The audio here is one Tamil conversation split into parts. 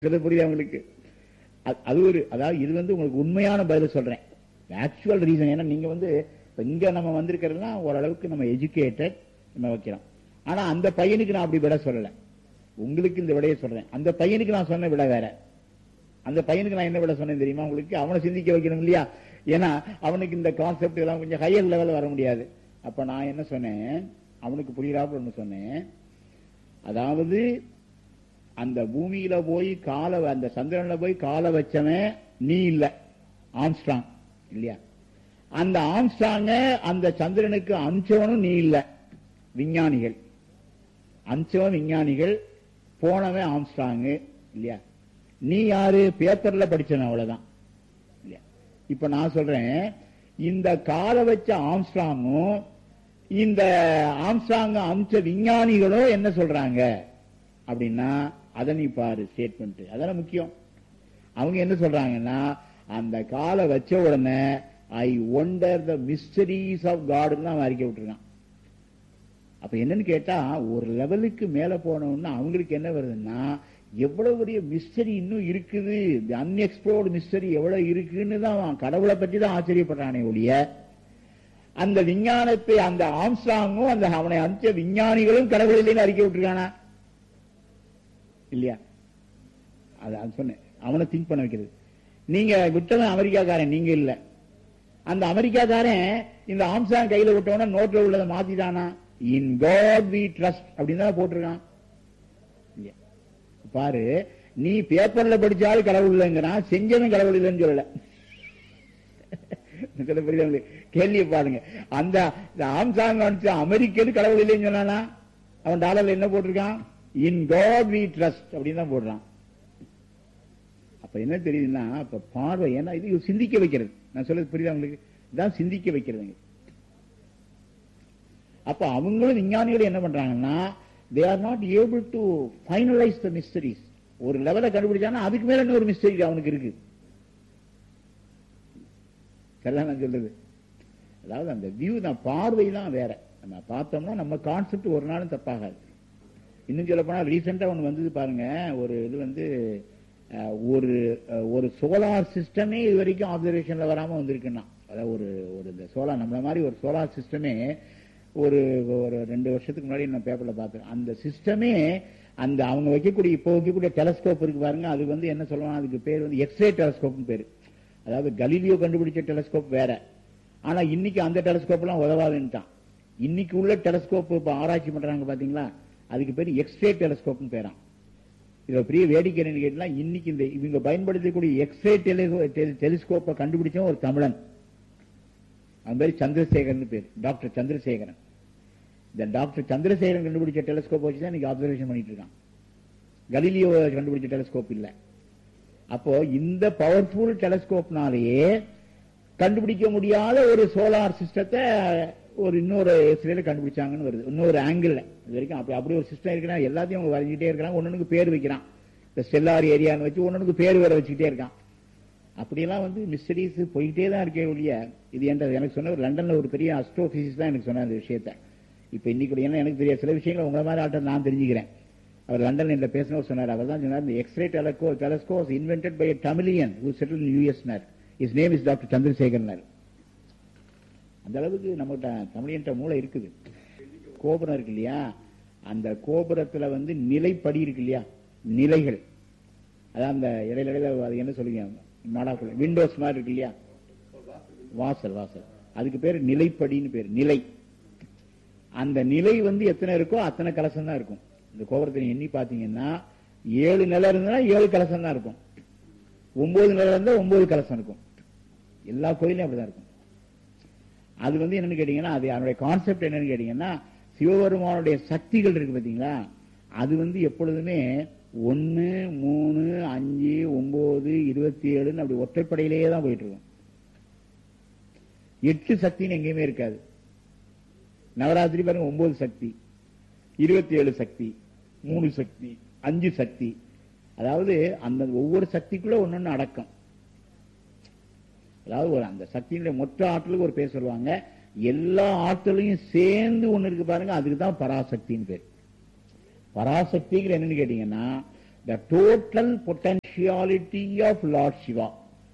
புரியுது உங்களுக்கு? அது ஒரு, அதாவது இது வந்து உங்களுக்கு உண்மையான பதில் சொல்றேன், ஆக்சுவல் ரீசன். ஏன்னா நீங்க வந்து இங்க நம்ம வந்திருக்கிறதுலாம் ஓரளவுக்கு நம்ம எஜுகேட்டட் நம்ம வைக்கிறோம். ஆனா அந்த பையனுக்கு நான் அப்படி விட சொல்லல, உங்களுக்கு இந்த விடையை சொல்றேன். அந்த பையனுக்கு நான் சொன்ன விட வேற. அந்த பையனுக்கு நான் என்ன விட சொன்னேன் தெரியுமா உங்களுக்கு? அவனை சிந்திக்க வைக்கணும் இல்லையா? ஏன்னா அவனுக்கு இந்த கான்செப்ட் எல்லாம் கொஞ்சம் ஹையர் லெவல் வர முடியாது. அப்ப நான் என்ன சொன்னேன், அவனுக்கு புரியாத ஒண்ணு சொன்னேன். அதாவது அந்த பூமியில போய் காலை, அந்த சந்திரன்ல போய் காலை வச்சவன் நீ இல்ல, ஆம்ஸ்ட்ராங் இல்லையா? அந்த ஆம்ஸ்ட்ராங்க அந்த சந்திரனுக்கு அனுப்பிச்சவனும் நீ இல்ல, விஞ்ஞானிகள். அனுப்பிச்சவன் விஞ்ஞானிகள், போனவன் ஆம்ஸ்ட்ராங் இல்லையா? நீ யாரு? பேப்பர்ல படிச்சவன், அவ்வளவுதான் இல்லையா? இப்ப நான் சொல்றேன், இந்த காலை வச்ச ஆம்ஸ்ட்ராங்கும் இந்த ஆம்ஸ்ட்ராங் அனுப்பிச்ச விஞ்ஞானிகளும் என்ன சொல்றாங்க அப்படின்னா, அதை நீ பாரு ஸ்டேட்மெண்ட், அதான முக்கியம். அவங்க என்ன சொல்றாங்கன்னா, அந்த காலை வச்ச உடனே ஐ ஒண்டர் த மிஸ்டரிஸ் ஆஃப் காட்னு அவன் அறிக்கை விட்டுருக்கான். அப்ப என்னன்னு கேட்டா, ஒரு லெவலுக்கு மேல போனோம்னா அவங்களுக்கு என்ன வருதுன்னா, எவ்வளவு பெரிய மிஸ்டரி இன்னும் இருக்குது, அன்எக்ஸ்ப்ளோர்டு மிஸ்டரி எவ்வளவு இருக்குன்னு தான் அவன் கடவுளை பற்றி தான் ஆச்சரியப்படுறானே ஒழிய, அந்த விஞ்ஞானத்தை அந்த ஆம்ஸ்ட்ராங்கும் அந்த அவனை அனுப்பிச்ச விஞ்ஞானிகளும் கடவுள் இல்லைன்னு அறிக்கை விட்டுருக்கானா இல்லையா? அது சொன்னேன், அவனை திங்க் பண்ண வைக்கிறது. நீங்க விட்டவன் அமெரிக்காக்காரன், நீங்க இல்ல. அந்த அமெரிக்காக்காரன் இந்த ஆம்ஸ்ட்ராங் கையில விட்டவன நோட்ல உள்ளதை மாத்திட்டானா, இன் காட் வி ட்ரஸ்ட் அப்படின்னு தான் போட்டிருக்கான். பாரு, நீ பேப்பர்ல படிச்சாலும் கடவுள் இல்லைங்கிறான், செஞ்சவன் கடவுள் இல்லைன்னு சொல்லல. கேள்வியை பாருங்க, அந்த ஆம்ஸ்ட்ராங் அனுப்பிச்ச அமெரிக்கன் கடவுள் இல்லைன்னு சொன்னானா, அவன் டாலர்ல என்ன போட்டிருக்கான், இன் காட் வி ட்ரஸ்ட் அப்படின்னு தான் போடுறான். அப்ப என்ன தெரியுதுன்னா, அப்ப பார்வை, ஏன்னா இது சிந்திக்க வைக்கிறது. நான் சொல்றது புரியுதா உங்களுக்கு? இதான் சிந்திக்க வைக்கிறது. அப்ப அவங்களும் விஞ்ஞானிகளும் என்ன பண்றாங்கன்னா, they are not able to finalize the mysteries. ஒரு லெவலை கண்டுபிடிச்சானா அதுக்கு மேல இன்னொரு மிஸ்டரி அவனுக்கு இருக்கு. நான் சொல்றது, அதாவது அந்த வியூ தான், பார்வை தான் வேற. நம்ம பார்த்தோம்னா நம்ம கான்செப்ட் ஒரு நாளும் தப்பாகாது. இன்னும் சொல்ல போனா ரீசெண்டா ஒன்று வந்தது பாருங்க, ஒரு இது வந்து ஒரு சோலார் சிஸ்டமே இது வரைக்கும் ஆப்சர்வேஷன்ல வராம வந்திருக்குன்னா, அதாவது ஒரு இந்த சோலார், நம்மள மாதிரி ஒரு சோலார் சிஸ்டமே ஒரு 2 வருஷத்துக்கு முன்னாடி நான் பேப்பர்ல பார்த்தேன். அந்த சிஸ்டமே அந்த அவங்க வைக்கக்கூடிய, இப்போ வைக்கக்கூடிய டெலஸ்கோப் இருக்கு பாருங்க, அது வந்து என்ன சொல்லுவாங்க, அதுக்கு பேர் வந்து எக்ஸ்ரே டெலஸ்கோப்னு பேரு. அதாவது கலீலியோ கண்டுபிடிச்ச டெலஸ்கோப் வேற. ஆனா இன்னைக்கு அந்த டெலஸ்கோப் எல்லாம் உதவாதுன்ட்டான். இன்னைக்கு உள்ள டெலஸ்கோப் இப்ப ஆராய்ச்சி பண்றாங்க பாத்தீங்களா, அதுக்கு பேர் எக்ஸ்ரே டெலஸ்கோப்னு பேரான். இதுல பெரிய வேடிக்கை என்னன்னு கேட்டா, இன்னைக்கு இந்த இவங்க பயன்படுத்தக்கூடிய எக்ஸ்ரே டெலிஸ்கோப்பை கண்டுபிடிச்ச ஒரு தமிழன், அவன் பேர் சந்திரசேகரன் பேர், டாக்டர் சந்திரசேகரன். இந்த டாக்டர் சந்திரசேகரன் கண்டுபிடிச்ச டெலிஸ்கோப் வச்சுதான் இன்னைக்கு ஆப்சர்வேஷன் பண்ணிட்டு இருக்கான். கலீலியோ கண்டுபிடிச்ச டெலிஸ்கோப் இல்ல. அப்போ இந்த பவர்ஃபுல் டெலிஸ்கோப்னாலேயே கண்டுபிடிக்க முடியாத ஒரு சோலார் சிஸ்டத்தை ஒரு இன்னொரு எக்ஸ்ரேல கண்டுபிடிச்சாங்கன்னு வருது, இன்னொரு ஆங்கிள். இது வரைக்கும் அப்படி ஒரு சிஸ்டம் இருக்குன்னா எல்லாத்தையும் அவங்க வரைஞ்சிட்டே இருக்கிறாங்க, ஒன்னொன்னுக்கு பேர் வைக்கிறான். இந்த ஸ்டெல்லார் ஏரியான்னு வச்சு ஒன்னொன்னுக்கு பேர் வேற வச்சுக்கிட்டே இருக்கான். அப்படியெல்லாம் வந்து மிஸ்டரிஸ் போயிட்டே தான் இருக்கே ஒழிய, இது எனக்கு சொன்ன ஒரு லண்டன்ல ஒரு பெரிய அஸ்ட்ரோபிசிஸ்ட் தான் எனக்கு சொன்ன அந்த விஷயத்த. இப்ப இன்னைக்கு ஏன்னா எனக்கு தெரியாத சில விஷயங்கள் உங்களை மாதிரி ஆட்ட நான் தெரிஞ்சுக்கிறேன். அவர் லண்டன்ல இந்த பேசினவர் சொன்னார், அவர் தான் சொன்னார், இந்த x ray telescope invented by a Tamilian who settled in US. His name is Dr. Chandrasekaran. அந்த அளவுக்கு நம்மகிட்ட தமிழியன்ற மூளை இருக்குது. கோபுரம் இருக்கு இல்லையா, அந்த கோபுரத்துல வந்து நிலைப்படி இருக்கு இல்லையா, நிலைகள், அதான் அந்த இடையில அது என்ன சொல்லுங்க, நாடாக்குள்ள விண்டோஸ் மாதிரி இருக்கு இல்லையா, வாசல், அதுக்கு பேர் நிலைப்படின்னு பேர். நிலை, அந்த நிலை வந்து எத்தனை இருக்கோ அத்தனை கலசம் தான் இருக்கும். இந்த கோபுரத்தை எண்ணி பாத்தீங்கன்னா 7 நிலை இருந்தா 7 கலசம் தான் இருக்கும், 9 நிலை இருந்தா 9 கலசம் இருக்கும். எல்லா கோயிலையும் அப்படிதான் இருக்கும். அது வந்து என்னன்னு கேட்டீங்கன்னா, அது அதனுடைய கான்செப்ட் என்னன்னு கேட்டீங்கன்னா, சிவபெருமானுடைய சக்திகள் இருக்கு பாத்தீங்களா, அது வந்து எப்பொழுதுமே 1, 3, 5, 9, 27 அப்படி ஒற்றைப்படையிலேயே தான் போயிட்டு இருக்கும். 8 சக்தின்னு எங்கேயுமே இருக்காது. நவராத்திரி பாருங்க 9 சக்தி, 27 சக்தி, 3 சக்தி, 5 சக்தி. அதாவது அந்த ஒவ்வொரு சக்திக்குள்ள ஒன்னொன்னு அடக்கம். அதாவது அந்த சக்தியினுடைய மொத்த ஆற்றலுக்கு ஒரு பேர் சொல்லுவாங்க. எல்லா ஆற்றலையும் சேர்ந்து ஒண்ணு இருக்கு பாருங்க, அதுக்கு தான் பராசக்தின்னு பேர். பராசக்திங்கிற என்னன்னு கேட்டீங்கன்னா, the total potentiality of Lord Shiva.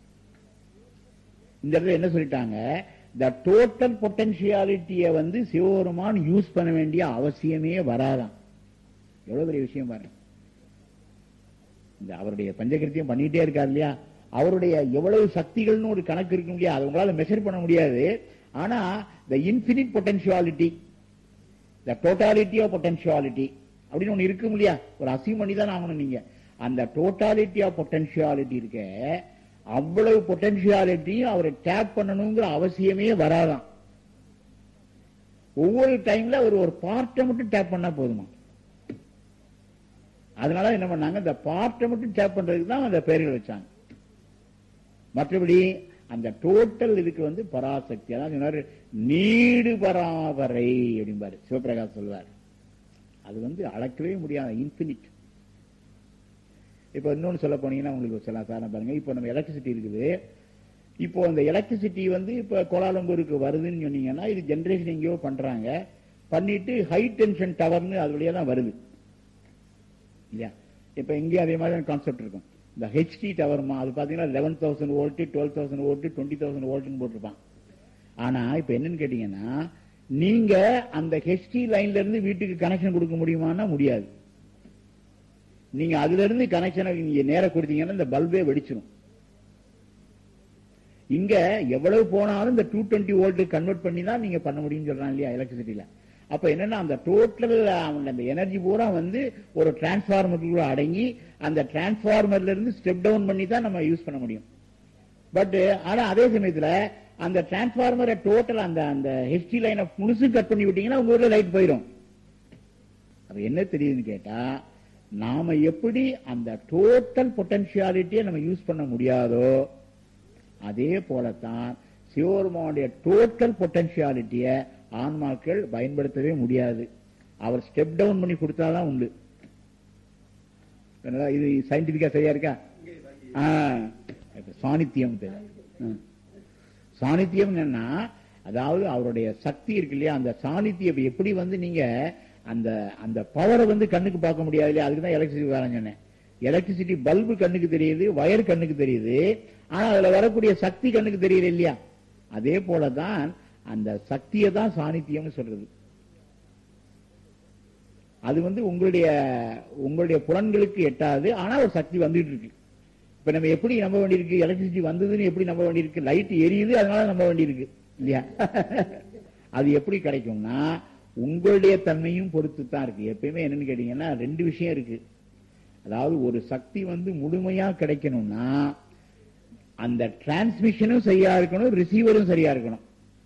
இந்த இடத்துல என்ன சொல்லிட்டாங்க, the total potentiality-ய வந்து சிவபெருமான் யூஸ் பண்ண வேண்டிய அவசியமே வராதான். எவ்வளவு பெரிய விஷயம் பாருங்க. இந்த அவருடைய பஞ்சகிருத்தியம் பண்ணிட்டே இருக்காரு இல்லையா, அவருடைய எவ்வளவு சக்திகள்னு ஒரு கணக்கு இருக்கு இல்லையா, அது உங்களால மெஷர் பண்ண முடியாது. ஆனா the infinite potentiality, the totality of potentiality அப்படின்னு ஒண்ணு இருக்கும் இல்லையா, ஒரு அசியம் பண்ணி தான் ஆகணும் நீங்க. அந்த டோட்டாலிட்டி ஆஃப் பொட்டன்ஷியாலிட்டி இருக்க, அவ்வளவு பொட்டன்ஷியாலிட்டியும் அவரை டேப் பண்ணணுங்கிற அவசியமே வராதான். ஒவ்வொரு டைம்ல அவர் ஒரு பார்ட்டை மட்டும் டேப் பண்ணா போதுமா. அதனால என்ன பண்ணாங்க, இந்த பார்ட்டை மட்டும் டேப் பண்றதுக்கு தான் அந்த பெயர்கள் வச்சாங்க. மற்றபடி அந்த டோட்டல் இதுக்கு வந்து பராசக்தி. அதான் சொன்னாரு, நீடு பராவரை அப்படிம்பாரு சிவபிரகாஷ் சொல்வார். அது வந்து அளக்கவே முடியாது, இன்பினிட். இப்ப இன்னொன்னு சொல்ல போனீங்கன்னா உங்களுக்கு சில சாதாரண பாருங்க, இப்போ நம்ம எலக்ட்ரிசிட்டி இருக்குது. இப்போ அந்த எலக்ட்ரிசிட்டி வந்து இப்ப கோலாலம்பூருக்கு வருதுன்னு சொன்னீங்கன்னா, இது ஜெனரேஷன் எங்கேயோ பண்றாங்க, பண்ணிட்டு ஹை டென்ஷன் டவர்னு அது வழியா தான் வருது இல்லையா. இப்ப இங்கே அதே மாதிரி கான்செப்ட் இருக்கும். இந்த ஹெச்டி டவர்மா அது பாத்தீங்கன்னா 11,000 வோல்ட், 12,000 வோல்ட், 20,000 வோல்ட்னு போட்டிருப்பான். ஆனா இப்ப என்னன்னு கேட்டீங்கன்னா, நீங்க அந்த ஹெச்டி லைன்ல இருந்து வீட்டுக்கு கனெக்ஷன் கொடுக்க முடியுமான்னா முடியாது. நீங்க அதுல இருந்து கனெக்ஷனை நீங்க நேர கொடுத்தீங்கன்னா இந்த பல்பே வெடிச்சிடும். இங்க எவ்வளவு போனாலும் இந்த 220 வோல்ட் கன்வெர்ட் பண்ணி தான் நீங்க பண்ண முடியும்னு சொல்றாங்க இல்லையா எலக்ட்ரிசிட்டியில. அப்ப என்னன்னா, அந்த டோட்டல் அந்த எனர்ஜி பூரா வந்து ஒரு டிரான்ஸ்பார்மருக்குள்ள அடங்கி, அந்த டிரான்ஸ்பார்மர்ல இருந்து ஸ்டெப் டவுன் பண்ணி தான் நம்ம யூஸ் பண்ண முடியும். பட் ஆனா அதே சமயத்துல அந்த டிரான்ஸ்பார்மரை டோட்டல் அந்த ஹெச்டி லைனை முழுசு கட் பண்ணி விட்டீங்கன்னா உங்க ஊர்ல லைட் போயிடும். அப்ப என்ன தெரியுதுன்னு கேட்டா, நாம எப்படி அந்த டோட்டல் பொட்டன்ஷியாலிட்டியை நம்ம யூஸ் பண்ண முடியாதோ, அதே போலத்தான் சிவபெருமானுடைய டோட்டல் பொட்டன்ஷியாலிட்டியை ஆன்மாக்கள் பயன்படுத்தவே முடியாது. அவர் ஸ்டெப் டவுன் பண்ணி கொடுத்தாதான் உண்டு. இது சயின்டிபிக்கா சரியா இருக்கா? சாநித்தியம். சாநித்தியம் என்னன்னா, அதாவது அவருடைய சக்தி இருக்கு இல்லையா, அந்த சாநித்தியம் எப்படி வந்து நீங்க அந்த அந்த பவரை வந்து கண்ணுக்கு பார்க்க முடியாது இல்லையா, அதுக்கு தான் எலக்ட்ரிசிட்டி வரேன்னு சொன்னேன். எலக்ட்ரிசிட்டி பல்பு கண்ணுக்கு தெரியுது, வயர் கண்ணுக்கு தெரியுது, ஆனா அதுல வரக்கூடிய சக்தி கண்ணுக்கு தெரியல இல்லையா. அதே போலதான் அந்த சக்தியை தான் சாநித்தியம்னு சொல்றது. அது வந்து உங்களுடைய புலன்களுக்கு எட்டாது, ஆனா ஒரு சக்தி வந்துட்டு இருக்கு. இப்ப நம்ம எப்படி நம்ப வேண்டியிருக்கு, எலக்ட்ரிசிட்டி வந்ததுன்னு எப்படி நம்ப வேண்டியிருக்கு, லைட் எரியுது அதனால நம்ப வேண்டியிருக்கு இல்லையா. அது எப்படி கிடைக்கும்னா உங்களுடைய தன்மையும் பொறுத்து தான் இருக்கு. எப்பயுமே என்னன்னு கேட்டீங்கன்னா, ரெண்டு விஷயம் இருக்கு. அதாவது ஒரு சக்தி வந்து முழுமையா கிடைக்கணும்னா அந்த டிரான்ஸ்மிஷனும் சரியா இருக்கணும், ரிசீவரும் சரியா இருக்கணும்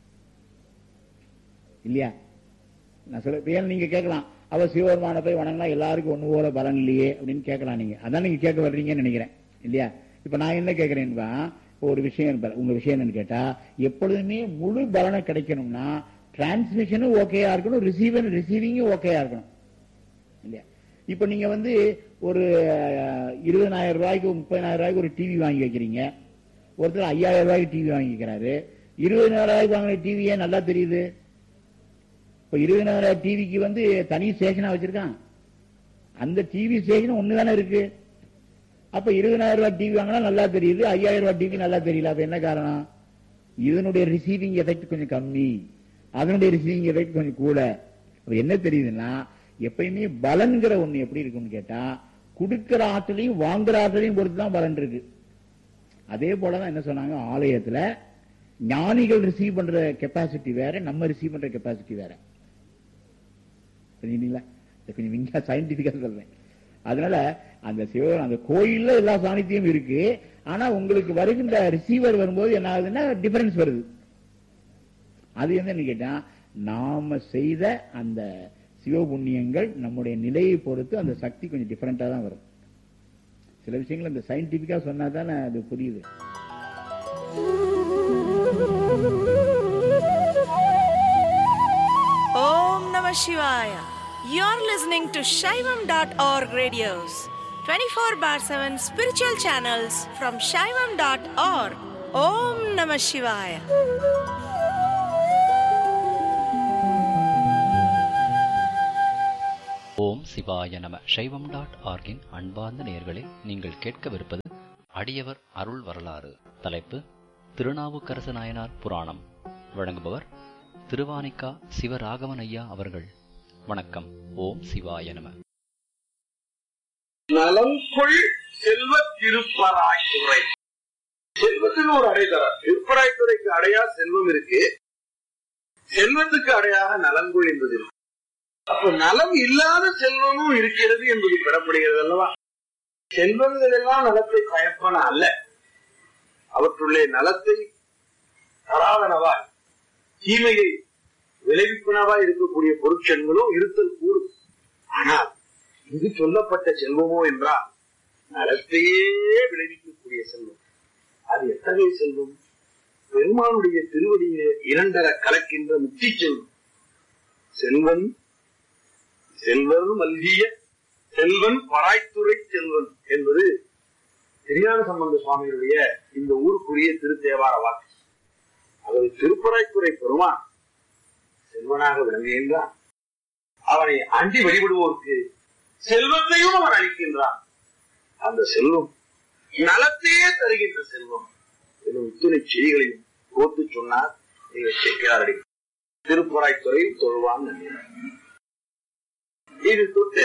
இல்லையா. நான் சொல்ல நீங்க கேட்கலாம், அவ சிவபெருமான போய் வணங்கினா எல்லாருக்கும் ஒண்ணு போல பலன் இல்லையே அப்படின்னு கேட்கலாம். நீங்க அதான் நீங்க கேட்க வர்றீங்கன்னு நினைக்கிறேன் இல்லையா. இப்ப நான் என்ன கேட்கிறேன்பா, ஒரு விஷயம் உங்க விஷயம் என்னன்னு கேட்டா, எப்பொழுதுமே முழு பலனை கிடைக்கணும்னா டிரான்ஸ்மிஷனும் ஓகேயா இருக்கணும், ரிசீவிங்கும் ஓகேயா இருக்கணும் இல்லையா. இப்ப நீங்க வந்து ஒரு 20,000 ரூபாய்க்கு 30,000 ரூபாய்க்கு ஒரு டிவி வாங்கி வைக்கிறீங்க, ஒருத்தர் 5,000 ரூபாய்க்கு டிவி வாங்கி வைக்கிறாரு. 20,000 ரூபாய்க்கு வாங்கின டிவியே நல்லா தெரியுது. இப்ப 20,000 டிவிக்கு வந்து தனி ஸ்டேஷனா வச்சிருக்கான், அந்த டிவி ஸ்டேஷன் ஒண்ணுதானே இருக்கு. அப்ப 20,000 ரூபாய் டிவி வாங்கினா நல்லா தெரியுது, 5,000 ரூபாய் டிவி நல்லா தெரியல. அப்ப என்ன காரணம்? இதனுடைய ரிசீவிங் எஃபெக்ட் கொஞ்சம் கம்மி, அதனுடைய ரிசீவிங் எஃபெக்ட் கொஞ்சம் கூட. அப்ப என்ன தெரியுதுன்னா, எப்பயுமே பலன்கிற ஒண்ணு எப்படி இருக்குன்னு கேட்டா, கொடுக்கிற ஆற்றலையும் வாங்குற ஆற்றலையும் பொறுத்துதான் பலன் இருக்கு. அதே போலதான் என்ன சொன்னாங்க, ஆலயத்துல ஞானிகள் ரிசீவ் பண்ற கெப்பாசிட்டி வேற, நம்ம ரிசீவ் பண்ற கெப்பாசிட்டி வேற. கொஞ்சம் சயின்டிபிக்கா சொல்றேன். அதனால அந்த கோயில்ல எல்லா சாநித்தியம் இருக்கு, ஆனா உங்களுக்கு வருகின்ற ரிசீவர் வரும்போது என்ன ஆகுதுன்னா டிஃபரன்ஸ் வருது. அது என்ன கேட்டா, நாம செய்த அந்த சிவபுண்ணியங்கள் நம்முடைய நிலையை பொறுத்து அந்த சக்தி கொஞ்சம் டிஃபரெண்டா தான் வரும். சில விஷயங்கள் இந்த சயின்டிபிக்கா சொன்னாதான் அது புரியுது. Om Namah Shivaya. You're listening to Shaivam.org radios, 24/7 spiritual channels from Shaivam.org. Om Namah Shivaya. ஓம் சிவாய நம. சைவம்.org-இன் அன்பார்ந்த நேயர்களே, நீங்கள் கேட்கவிருப்பது அடியவர் அருள் வரலாறு. தலைப்பு திருநாவுக்கரசு நாயனார் புராணம். வழங்குபவர் திருவானிக்கா சிவராகவன் ஐயா அவர்கள். வணக்கம். ஓம் சிவாய நம. நலம்கொள் செல்வ திருப்பராய்த்துறை. செல்வத்துக்கு ஒரு அடைதரம். திருப்பராய்த்துறைக்கு அடையா செல்வம் இருக்கு, செல்வத்துக்கு அடையாக நலங்கொள் என்பது இருக்கு. அப்ப நலம் இல்லாத செல்வமும் இருக்கிறது என்பது பெறப்படுகிறது அல்லவா? செல்வங்கள் எல்லாம் நலத்தை பயப்பன அல்ல, அவற்றுள்ளே நலத்தை தராதனவாய் தீமையை விளைவிப்பனவாய் இருக்கக்கூடிய பொருட்செல்களும் இருத்தல் கூடும். ஆனால் இது சொல்லப்பட்ட செல்வமோ என்றால் நலத்தையே விளைவிக்கக்கூடிய செல்வம். அது எத்தகைய செல்வம்? பெருமானுடைய திருவடியிலே இரண்டர கலக்கின்ற முக்தி செல்வம். செல்வன் செல்வர் மல்கிய செல்வன் பராய்த்துறை செல்வன் என்பது திருஞான சம்பந்த சுவாமிகளுடைய இந்த ஊருக்குரிய திருத்தேவார வாக்கு. ஆகவே திருப்பராய்த்துறை பெருமான் செல்வனாக விளங்குகின்றான். அவனை அண்டி வழிபடுவோருக்கு செல்வத்தையும் அவன் அளிக்கின்றான். அந்த செல்வம் நலத்தையே தருகின்ற செல்வம் எனும் இத்தனை செய்திகளையும் கோத்து சொன்னார் சேக்கிழார். திருப்பராய்த்துறையில் தொழுவான் நம்பினார். இது தொட்டு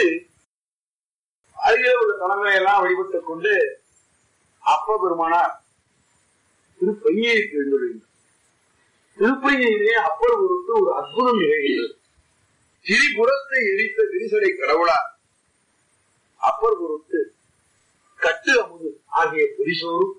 அருகிலே உள்ள தலைமையெல்லாம் வழிபட்டுக் கொண்டு அப்ப பெருமானார் திருப்பையைக்கு எழுந்துள்ளார். திருப்பையிலே அப்பர் பொருட்டு ஒரு அற்புதம் நிகழ்கிறது. திரிபுரத்தை எரித்த விரிசடை கடவுளார் அப்பர் பொருட்டு கட்டு அமுது ஆகிய பொரிசோறும்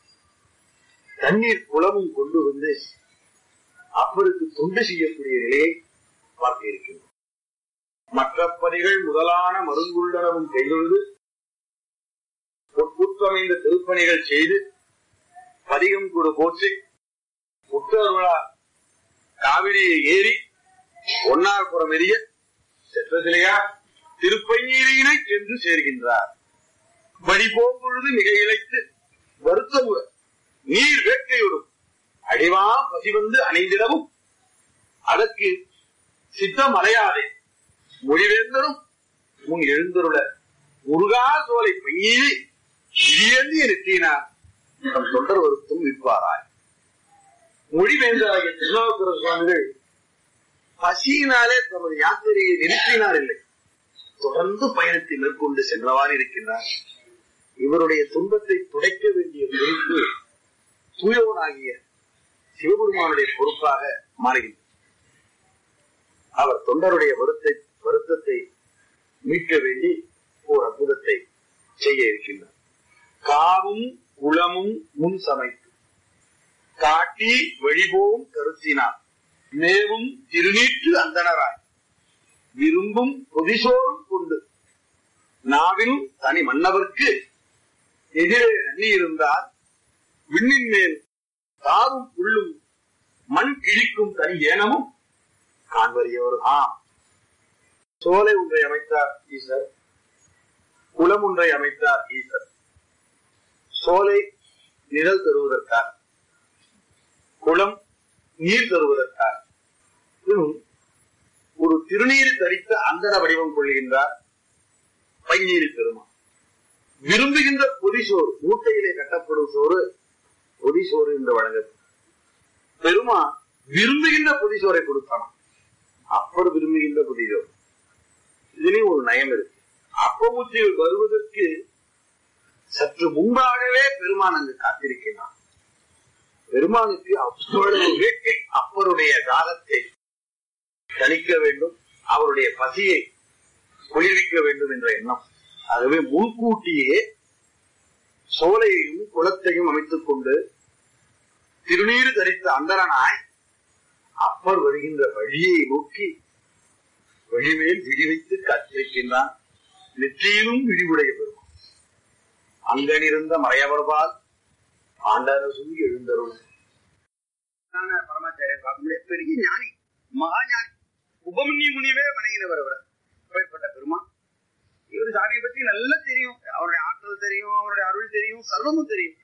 தண்ணீர் குளமும் கொண்டு வந்து அப்பருக்கு தொண்டு செய்யக்கூடிய நிலையை பார்க்க இருக்கின்றோம். மற்ற பணிகள் முதலான மருங்குள்ளனவும் கைதொழுது பொற்புற்றமைந்த திருப்பணிகள் செய்து பதிகம் கூட போற்றி முற்றருளா காவிரியை ஏறி ஒன்னார்புறம் எரிய செற்றசிலையா திருப்பைநீரினை சென்று சேர்கின்றார். வழி போம்பொழுது மிக இழைத்து வருத்தமுற நீர் வேட்கையோடும் அடிவா பசி வந்து அணைந்திடவும் அதற்கு சித்தம் அலையாதே மொழிவேந்தரும் முன் எழுந்தருள முருகா சோலை பையீறி இடியேந்தி நிறுத்தினார் தம் தொண்டர் வருத்தும் விற்பாராய். மொழிவேந்தராகிய திருநாவுக்கரசு சுவாமிகள் பசியினாலே தமது யாத்திரையை நிறுத்தினார் இல்லை, தொடர்ந்து பயணத்தை மேற்கொண்டு சென்றவாறு இருக்கின்றார். இவருடைய துன்பத்தை துடைக்க வேண்டிய பொறுப்பு தூயோனாகிய சிவபெருமானுடைய பொறுப்பாக மாறுகின்றார். அவர் தொண்டருடைய வருத்தத்தை மீட்க வேண்டி ஒரு அற்புதத்தை செய்ய இருக்கின்றார். காவும் குளமும் முன் சமைத்து காட்டி வழிபோவும் கருத்தினார் மேவும் திருநீற்று அந்தனராய் விரும்பும் பொதிசோறும் கொண்டு நாவிலும் தனி மன்னவர்க்கு எதிரே நன்னி இருந்தார். விண்ணின் மேல் தாவும் புள்ளும் மண் கிழிக்கும் தனி ஏனமும் காண்பறியவர். சோலை ஒன்றை அமைத்தார் ஈசர், குளம் ஒன்றை அமைத்தார் ஈசர். சோலை நிழல் தருவதற்காக, குளம் நீர் தருவதற்காக. ஒரு திருநீர் தரித்த அந்தர வடிவம் கொள்கின்றார் பைநீரி பெருமான். விரும்புகின்ற பொதிசோறு, மூட்டையிலே கட்டப்படும் சோறு பொதிசோறு என்று வழங்கப்படும். பெருமான் விரும்புகின்ற பொதிசோரை கொடுத்தானா, அப்பர் விரும்புகின்ற பொதிசோறு. இதுலயும் ஒரு நயம் இருக்கு. அப்பமூச்சிகள் வருவதற்கு சற்று முன்பாகவே பெருமான் அங்கு காத்திருக்கிறான். பெருமானுக்கு அவ்வளவு வேட்கை, அப்பருடைய தாகத்தை தணிக்க வேண்டும், அவருடைய பசியை குளிர்விக்க வேண்டும் என்ற எண்ணம். ஆகவே முன்கூட்டியே சோலையையும் குளத்தையும் அமைத்துக் கொண்டு திருநீர் தரித்த அந்தரனாய் அப்பர் வருகின்ற வழியை நோக்கி வழிமேல் விழி வைத்து காத்திருக்கின்றான். நெற்றியிலும் விழிவுடைய பெருமான். அங்கனிருந்த மறையவர்பால் ஆண்டரசும் எழுந்தருள். பரமாச்சாரியர் பார்க்க முடியாது, பெரிய ஞானி, மகா ஞானி, உபமன்யு முனிவே வணங்கினவர். அப்பேற்பட்ட பெருமான். இவர் சாமியை பற்றி நல்லா தெரியும், அவருடைய ஆற்றல் தெரியும், அவருடைய அருள் தெரியும், சர்வமும் தெரியும்.